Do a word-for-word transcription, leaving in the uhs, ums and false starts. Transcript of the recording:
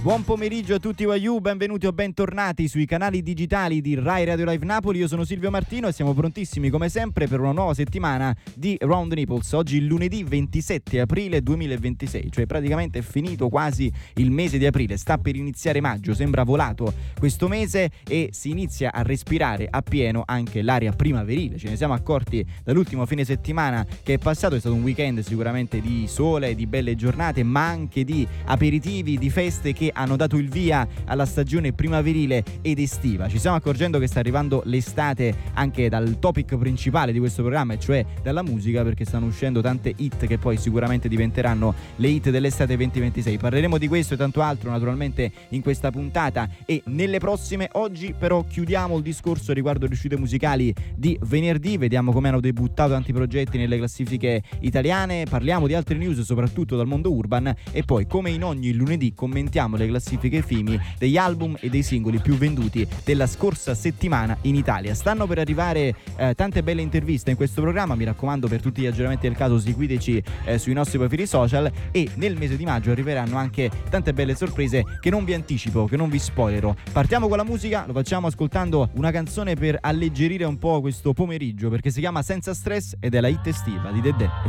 Buon pomeriggio a tutti Waiu, benvenuti o bentornati sui canali digitali di Rai Radio Live Napoli. Io sono Silvio Martino e siamo prontissimi come sempre per una nuova settimana di Round Naples. Oggi lunedì ventisette aprile duemilaventisei, cioè praticamente è finito quasi il mese di aprile, sta per iniziare maggio, sembra volato questo mese e si inizia a respirare appieno anche l'aria primaverile. Ce ne siamo accorti dall'ultimo fine settimana che è passato, è stato un weekend sicuramente di sole, di belle giornate, ma anche di aperitivi, di feste che hanno dato il via alla stagione primaverile ed estiva. Ci stiamo accorgendo che sta arrivando l'estate anche dal topic principale di questo programma, e cioè dalla musica, perché stanno uscendo tante hit che poi sicuramente diventeranno le hit dell'estate duemilaventisei. Parleremo di questo e tanto altro naturalmente in questa puntata e nelle prossime. Oggi però chiudiamo il discorso riguardo le uscite musicali di venerdì, vediamo come hanno debuttato tanti progetti nelle classifiche italiane, parliamo di altre news soprattutto dal mondo urban e poi, come in ogni lunedì, commentiamo le classifiche F I M I degli album e dei singoli più venduti della scorsa settimana in Italia. Stanno per arrivare eh, tante belle interviste in questo programma, mi raccomando, per tutti gli aggiornamenti del caso seguiteci eh, sui nostri profili social, e nel mese di maggio arriveranno anche tante belle sorprese che non vi anticipo, che non vi spoilerò. Partiamo con la musica, lo facciamo ascoltando una canzone per alleggerire un po' questo pomeriggio, perché si chiama Senza Stress ed è la hit estiva di Dedè.